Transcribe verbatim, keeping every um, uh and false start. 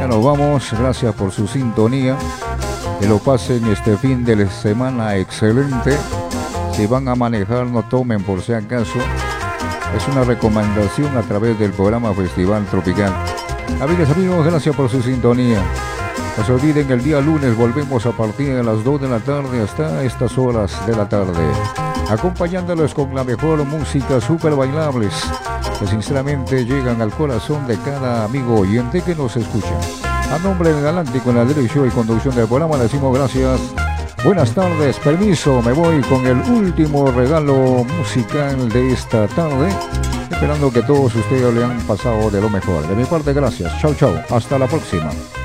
nos vamos. Gracias por su sintonía. Que lo pasen este fin de semana excelente. Si van a manejar, no tomen por si acaso. Es una recomendación a través del programa Festival Tropical. Amigas, amigos, gracias por su sintonía. No se olviden, el día lunes volvemos a partir de las dos de la tarde hasta estas horas de la tarde, acompañándolos con la mejor música, super bailables, que sinceramente llegan al corazón de cada amigo oyente que nos escucha. A nombre del Galáctico, en la dirección y conducción del programa, le decimos gracias. Buenas tardes, permiso, me voy con el último regalo musical de esta tarde, esperando que todos ustedes le han pasado de lo mejor. De mi parte, gracias. Chau, chau. Hasta la próxima.